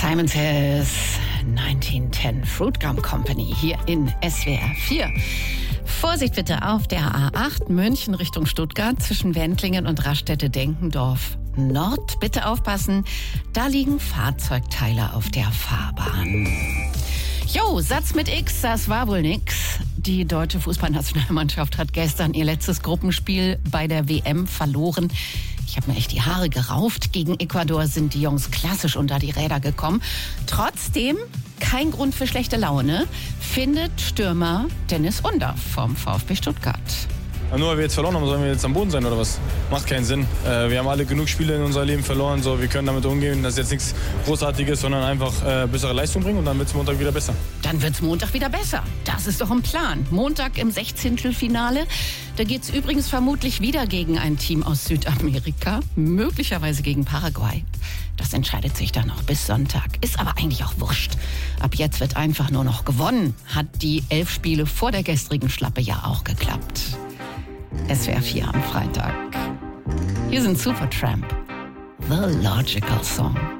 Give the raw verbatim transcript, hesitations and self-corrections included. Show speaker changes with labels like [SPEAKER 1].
[SPEAKER 1] Simon Says neunzehnhundertzehn, Fruit Gum Company hier in S W R vier. Vorsicht bitte auf der A acht München Richtung Stuttgart zwischen Wendlingen und Raststätte-Denkendorf Nord. Bitte aufpassen, da liegen Fahrzeugteile auf der Fahrbahn. Jo, Satz mit X, das war wohl nix. Die deutsche Fußballnationalmannschaft hat gestern ihr letztes Gruppenspiel bei der W M verloren. Ich habe mir echt die Haare gerauft. Gegen Ecuador sind die Jungs klassisch unter die Räder gekommen. Trotzdem kein Grund für schlechte Laune, findet Stürmer Dennis Undaff vom VfB Stuttgart.
[SPEAKER 2] Nur weil wir jetzt verloren haben, sollen wir jetzt am Boden sein oder was? Macht keinen Sinn. Äh, wir haben alle genug Spiele in unserem Leben verloren. So, wir können damit umgehen. Das ist jetzt nichts Großartiges, sondern einfach äh, bessere Leistung bringen und dann wird es Montag wieder besser.
[SPEAKER 1] Dann wird es Montag wieder besser. Das ist doch ein Plan. Montag im Sechzehntelfinale. Da geht es übrigens vermutlich wieder gegen ein Team aus Südamerika. Möglicherweise gegen Paraguay. Das entscheidet sich dann noch bis Sonntag. Ist aber eigentlich auch wurscht. Ab jetzt wird einfach nur noch gewonnen. Hat die elf Spiele vor der gestrigen Schlappe ja auch geklappt. S W R vier am Freitag. Hier sind Supertramp. The Logical Song.